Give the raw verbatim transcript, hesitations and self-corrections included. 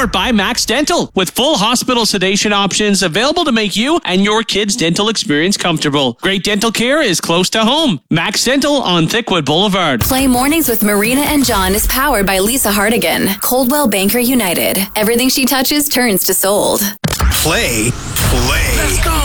for by Max Dental, with full hospital sedation options available to make you and your kids' dental experience comfortable. Great dental care is close to home. Max Dental on Thickwood Boulevard. Play Mornings with Marina and John is powered by Lisa Hardigan. Coldwell Banker United. Everything she touches turns to sold. Play, play. Let's go.